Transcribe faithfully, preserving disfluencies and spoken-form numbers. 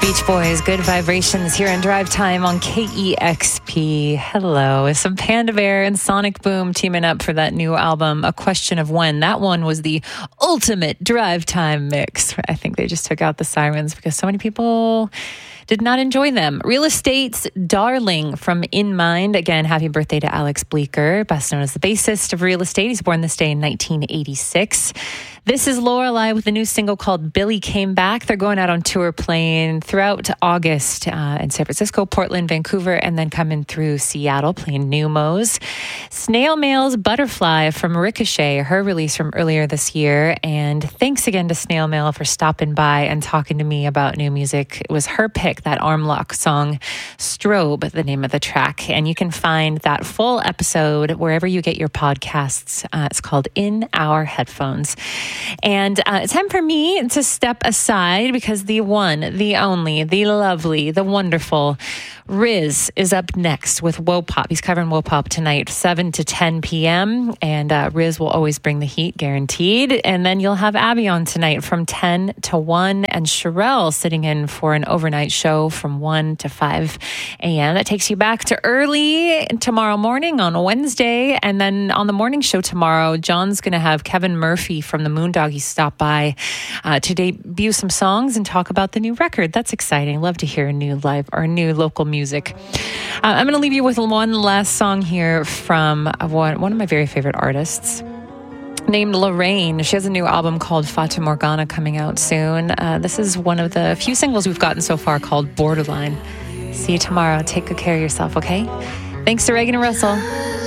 Beach Boys, Good Vibrations here in Drive Time on K E X P. Hello. Some Panda Bear and Sonic Boom teaming up for that new album, A Question of When. That one was the ultimate Drive Time mix. I think they just took out the sirens because so many people did not enjoy them. Real Estate's Darling from In Mind. Again, happy birthday to Alex Bleeker, best known as the bassist of Real Estate. He's born this day in nineteen eighty-six. This is Lorelei with a new single called Billy Came Back. They're going out on tour playing throughout August uh, in San Francisco, Portland, Vancouver, and then coming through Seattle playing Numos. Snail Mail's Butterfly from Ricochet, her release from earlier this year. And thanks again to Snail Mail for stopping by and talking to me about new music. It was her pick, that arm lock song, Strobe, the name of the track. And you can find that full episode wherever you get your podcasts. Uh, it's called In Our Headphones. And uh, it's time for me to step aside because the one, the only, the lovely, the wonderful Riz is up next with Wopop. He's covering Wopop tonight, seven to ten p.m. And uh, Riz will always bring the heat, guaranteed. And then you'll have Abby on tonight from ten to one, and Sherelle sitting in for an overnight show from one to five a.m. That takes you back to early tomorrow morning on Wednesday. And then on the morning show tomorrow, John's going to have Kevin Murphy from the Moondoggies stop by uh, to debut some songs and talk about the new record. That's exciting. Love to hear a new live or new local music. Uh, I'm going to leave you with one last song here from one, one of my very favorite artists named Lorraine. She has a new album called Fata Morgana coming out soon. Uh, this is one of the few singles we've gotten so far called Borderline. See you tomorrow. Take good care of yourself, okay? Thanks to Reagan and Russell.